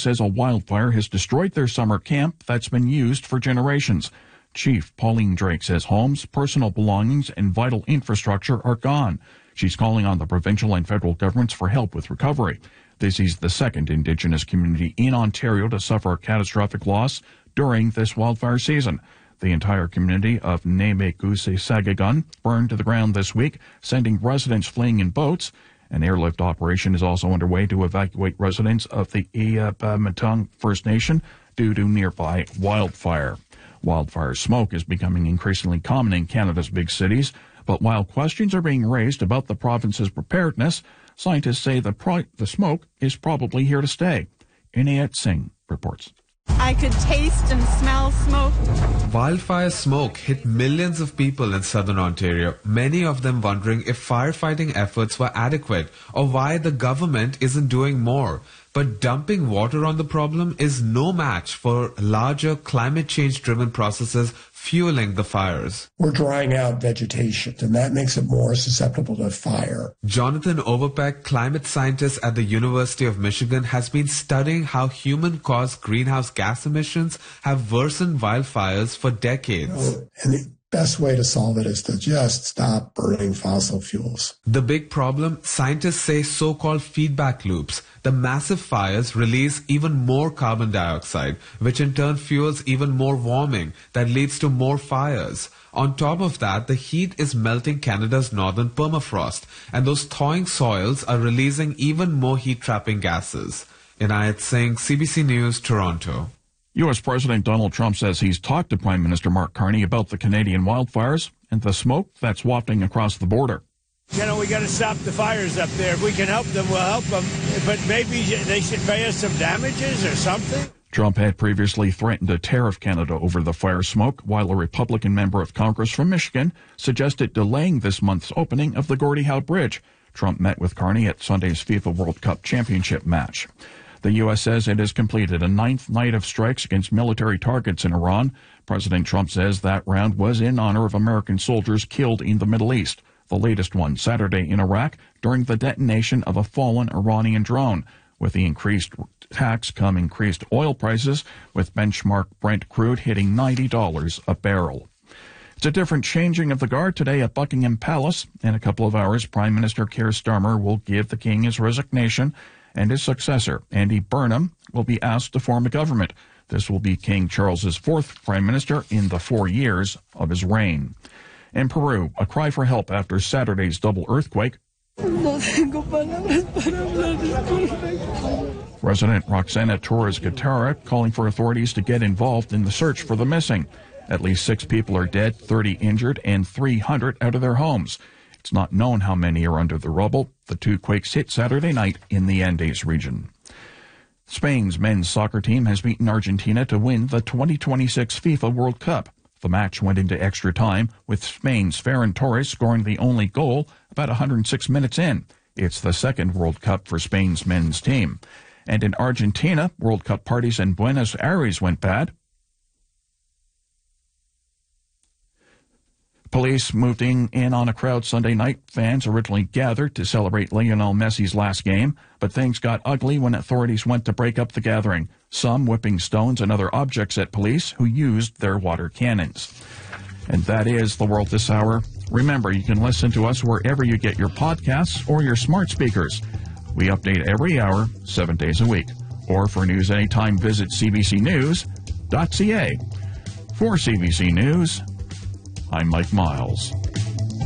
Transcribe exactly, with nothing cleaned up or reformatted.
says a wildfire has destroyed their summer camp that's been used for generations. Chief Pauline Drake says homes, personal belongings, and vital infrastructure are gone. She's calling on the provincial and federal governments for help with recovery. This is the second Indigenous community in Ontario to suffer a catastrophic loss during this wildfire season. The entire community of Nemekusi-Sagagun burned to the ground this week, sending residents fleeing in boats. An airlift operation is also underway to evacuate residents of the Iyapamatang First Nation due to nearby wildfire. Wildfire smoke is becoming increasingly common in Canada's big cities, but while questions are being raised about the province's preparedness, scientists say the, pro- the smoke is probably here to stay. Inayat Singh reports. I could taste and smell smoke. Wildfire smoke hit millions of people in southern Ontario, many of them wondering if firefighting efforts were adequate or why the government isn't doing more. But dumping water on the problem is no match for larger climate change-driven processes fueling the fires. We're drying out vegetation, and that makes it more susceptible to fire. Jonathan Overpeck, climate scientist at the University of Michigan, has been studying how human-caused greenhouse gas emissions have worsened wildfires for decades. And the best way to solve it is to just stop burning fossil fuels. The big problem, scientists say so-called feedback loops. The massive fires release even more carbon dioxide, which in turn fuels even more warming that leads to more fires. On top of that, the heat is melting Canada's northern permafrost, and those thawing soils are releasing even more heat-trapping gases. Inayat Singh, C B C News, Toronto. U S President Donald Trump says he's talked to Prime Minister Mark Carney about the Canadian wildfires and the smoke that's wafting across the border. You know, we got to stop the fires up there. If we can help them, we'll help them. But maybe they should pay us some damages or something. Trump had previously threatened a tariff Canada over the fire smoke, while a Republican member of Congress from Michigan suggested delaying this month's opening of the Gordie Howe Bridge. Trump met with Carney at Sunday's FIFA World Cup championship match. The U S says it has completed a ninth night of strikes against military targets in Iran. President Trump says that round was in honor of American soldiers killed in the Middle East. The latest one Saturday in Iraq during the detonation of a fallen Iranian drone. With the increased tax come increased oil prices, with benchmark Brent crude hitting ninety dollars a barrel. It's a different changing of the guard today at Buckingham Palace. In a couple of hours, Prime Minister Keir Starmer will give the King his resignation, and his successor, Andy Burnham, will be asked to form a government. This will be King Charles's fourth prime minister in the four years of his reign. In Peru, a cry for help after Saturday's double earthquake. Resident Roxana Torres Guitarra calling for authorities to get involved in the search for the missing. At least six people are dead, thirty injured, and three hundred out of their homes. It's not known how many are under the rubble. The two quakes hit Saturday night in the Andes region. Spain's men's soccer team has beaten Argentina to win the twenty twenty-six FIFA World Cup. The match went into extra time, with Spain's Ferran Torres scoring the only goal about one hundred six minutes in. It's the second World Cup for Spain's men's team. And in Argentina, World Cup parties in Buenos Aires went bad. Police moved in, in on a crowd Sunday night. Fans originally gathered to celebrate Lionel Messi's last game, but things got ugly when authorities went to break up the gathering, some whipping stones and other objects at police who used their water cannons. And that is the world this hour. Remember, you can listen to us wherever you get your podcasts or your smart speakers. We update every hour, seven days a week. Or for news anytime, visit c b c news dot c a. For C B C News, I'm Mike Miles.